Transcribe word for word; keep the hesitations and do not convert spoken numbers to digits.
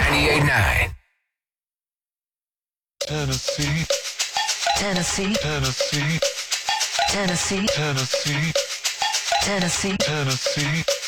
ninety-eight point nine. Tennessee, Tennessee, Tennessee, Tennessee, Tennessee, Tennessee, Tennessee.